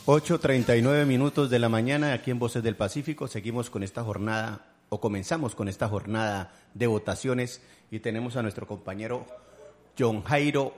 8:39 de la mañana aquí en Voces del Pacífico. Seguimos con esta jornada, o comenzamos con esta jornada de votaciones, y tenemos a nuestro compañero John Jairo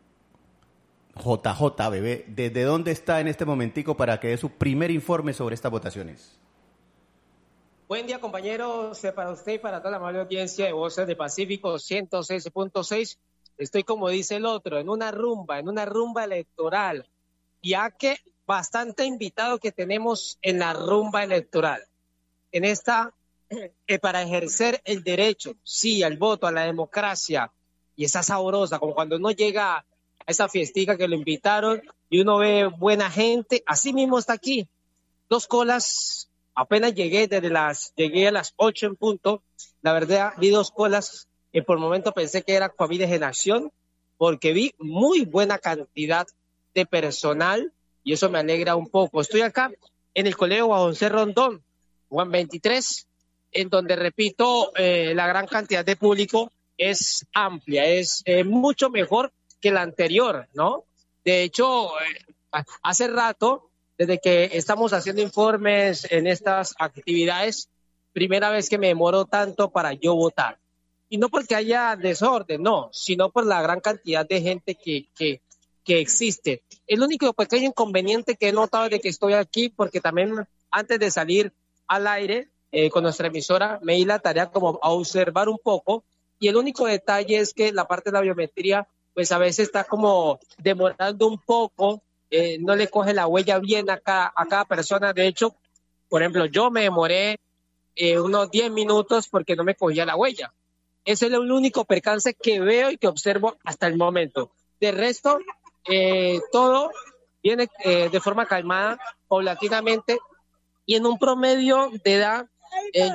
JJ, bebé. ¿Desde dónde está en este momentico para que dé su primer informe sobre estas votaciones? Buen día, compañeros, para usted y para toda la amable audiencia de Voces del Pacífico 106.6. Estoy, como dice el otro, en una rumba electoral, ya que bastante invitado que tenemos en la rumba electoral, en esta, para ejercer el derecho, sí, al voto, a la democracia, y esa sabrosa, como cuando uno llega a esa fiestica que lo invitaron y uno ve buena gente, así mismo está aquí, dos colas, apenas llegué a las 8 en punto, la verdad vi dos colas, y por el momento pensé que era Coavide Generación, porque vi muy buena cantidad de personal, y eso me alegra un poco. Estoy acá en el Colegio Juan José Rondón, Juan 23, en donde, repito, la gran cantidad de público es amplia, es mucho mejor que la anterior, ¿no? De hecho, hace rato, desde que estamos haciendo informes en estas actividades, primera vez que me demoro tanto para yo votar. Y no porque haya desorden, no, sino por la gran cantidad de gente que existe. El único pequeño inconveniente que he notado de que estoy aquí, porque también antes de salir al aire con nuestra emisora, me di la tarea como a observar un poco, y el único detalle es que la parte de la biometría, pues a veces está como demorando un poco, no le coge la huella bien a cada persona. De hecho, por ejemplo, yo me demoré unos 10 minutos porque no me cogía la huella. Ese es el único percance que veo y que observo hasta el momento. De resto, todo viene de forma calmada, paulatinamente, y en un promedio de edad